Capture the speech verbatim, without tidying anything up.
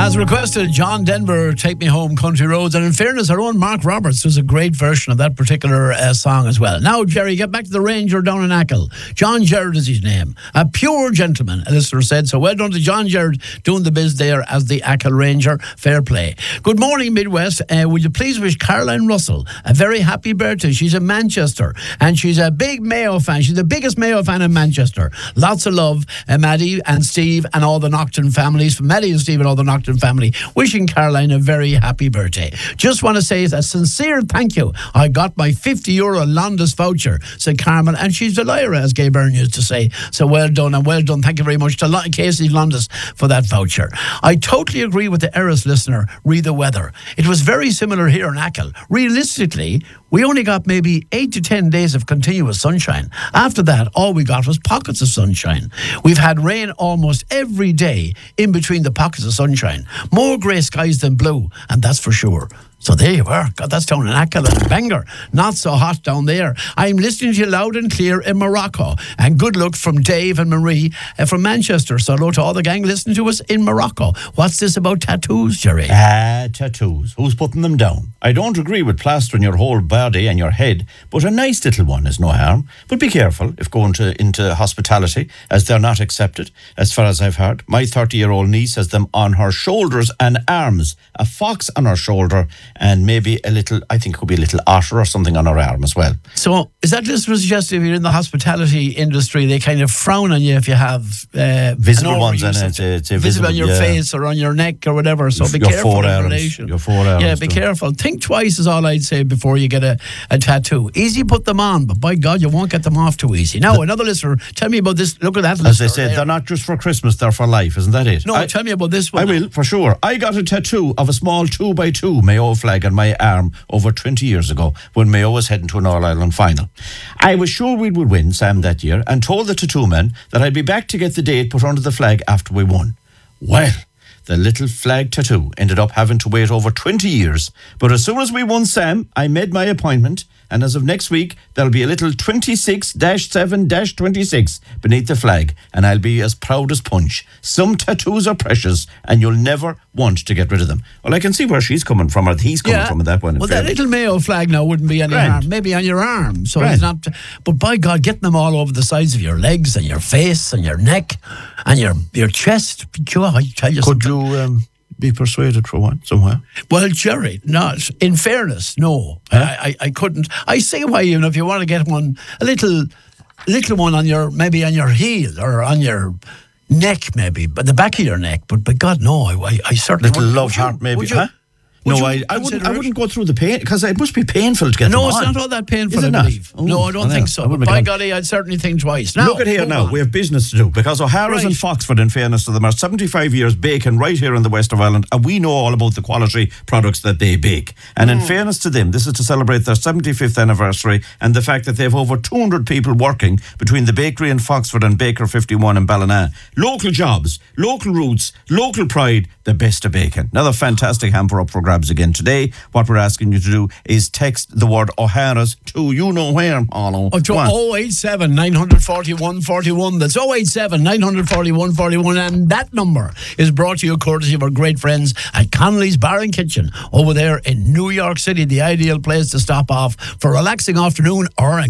As requested, John Denver, Take Me Home, Country Roads. And in fairness, our own Mark Roberts does a great version of that particular uh, song as well. Now, Jerry, get back to the Ranger down in Achill. John Gerard is his name. A pure gentleman, a listener said. So well done to John Gerard doing the biz there as the Achill Ranger. Fair play. Good morning, Midwest. Uh, would you please wish Caroline Russell a very happy birthday? She's in Manchester and she's a big Mayo fan. She's the biggest Mayo fan in Manchester. Lots of love, uh, Maddie and Steve and all the Nocturne families. From Maddie and Steve and all the Nocturne family, wishing Caroline a very happy birthday. Just want to say a sincere thank you. I got my fifty euro Londis voucher, said Carmen, and she's a liar, as Gay Byrne used to say. So well done, and well done. Thank you very much to Casey Londis for that voucher. I totally agree with the Eris listener, read the weather. It was very similar here in Achill. Realistically, we only got maybe eight to ten days of continuous sunshine. After that, all we got was pockets of sunshine. We've had rain almost every day in between the pockets of sunshine. More grey skies than blue, and that's for sure. So there you are. God, that's down in Achill and Bangor. Not so hot down there. I'm listening to you loud and clear in Morocco. And good luck from Dave and Marie uh, from Manchester. So hello to all the gang listening to us in Morocco. What's this about tattoos, Jerry? Ah, tattoos. Who's putting them down? I don't agree with plastering your whole body and your head, but a nice little one is no harm. But be careful if going to into hospitality, as they're not accepted, as far as I've heard. My thirty-year-old niece has them on her shoulders and arms. A fox on her shoulder, and maybe a little, I think it could be a little otter or something on her arm as well. So is that listener suggesting if you're in the hospitality industry, they kind of frown on you if you have uh, visible ones, and it's, it's visible, visible on your yeah. face or on your neck or whatever. So be your careful four in arms, relation. Your four arms. Yeah, be too. careful. Think twice is all I'd say before you get a, a tattoo. Easy put them on, but by God, you won't get them off too easy. Now, the, another listener, tell me about this. Look at that. As I said, there. They're not just for Christmas, they're for life. Isn't that it? No, I, tell me about this one. I will, for sure. I got a tattoo of a small two by two Mayo flag on my arm over twenty years ago when Mayo was heading to an All-Ireland final. I was sure we would win, Sam, that year, and told the tattoo man that I'd be back to get the date put under the flag after we won. Well, the little flag tattoo ended up having to wait over twenty years. But as soon as we won, Sam, I made my appointment, and as of next week, there'll be a little twenty-six dash seven dash twenty-six beneath the flag, and I'll be as proud as punch. Some tattoos are precious, and you'll never want to get rid of them. Well, I can see where she's coming from, or he's coming yeah. from with that one. Well, that little Mayo flag now wouldn't be any Grand. harm. Maybe on your arm. So Grand. it's not. But by God, getting them all over the sides of your legs and your face and your neck and your your chest. I tell you Could something. you um, be persuaded for one somewhere? Well, Jerry, not. In fairness, no. Huh? I, I, I couldn't. I see why, you know, if you want to get one, a little, little one on your, maybe on your heel or on your neck, maybe, but the back of your neck. But by God, no. I, I, I certainly little wouldn't. love Would you- heart, maybe. would you- Huh? Would No, I, I wouldn't. I wouldn't go through the pain because it must be painful to get No, them it's on. not all that painful, Is it I not? believe. Oh, no, I don't I think know. so. I wouldn't But by be golly, I'd certainly think twice. Now, Look at here move now. on. We have business to do because O'Hara's Right. and Foxford, in fairness to them, are seventy-five years baking right here in the west of Ireland, and we know all about the quality products that they bake. And in fairness to them, this is to celebrate their seventy-fifth anniversary and the fact that they have over two hundred people working between the bakery in Foxford and Baker fifty-one in Ballina. Local jobs, local roots, local pride, the best of baking. Another fantastic hamper up for grabs again today. What we're asking you to do is text the word O'Hara's to you know where, Arlo. Oh, to oh eight seven, nine four one, four one. That's oh eight seven, nine four one, four one. And that number is brought to you courtesy of our great friends at Connolly's Bar and Kitchen over there in New York City, the ideal place to stop off for a relaxing afternoon or a